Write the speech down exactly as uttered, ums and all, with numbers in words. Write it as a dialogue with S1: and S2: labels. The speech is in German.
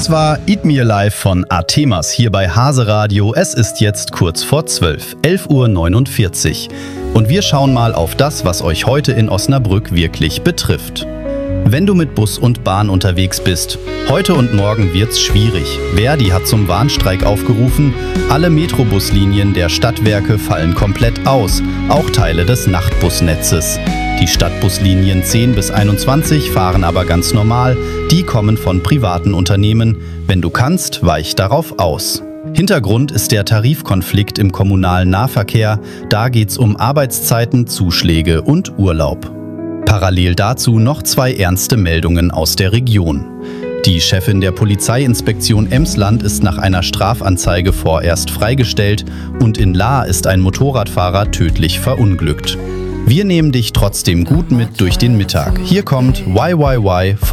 S1: Das war Eat Me Alive von Artemas hier bei Hase Radio. Es ist jetzt kurz vor zwölf, elf Uhr neunundvierzig. Und wir schauen mal auf das, was euch heute in Osnabrück wirklich betrifft. Wenn du mit Bus und Bahn unterwegs bist, heute und morgen wird's schwierig. Verdi hat zum Warnstreik aufgerufen. Alle Metrobuslinien der Stadtwerke fallen komplett aus, auch Teile des Nachtbusnetzes. Die Stadtbuslinien zehn bis einundzwanzig fahren aber ganz normal. Die kommen von privaten Unternehmen. Wenn du kannst, weich darauf aus. Hintergrund ist der Tarifkonflikt im kommunalen Nahverkehr. Da geht's um Arbeitszeiten, Zuschläge und Urlaub. Parallel dazu noch zwei ernste Meldungen aus der Region. Die Chefin der Polizeiinspektion Emsland ist nach einer Strafanzeige vorerst freigestellt und in Lahr ist ein Motorradfahrer tödlich verunglückt. Wir nehmen dich trotzdem gut mit durch den Mittag. Hier kommt Y Y Y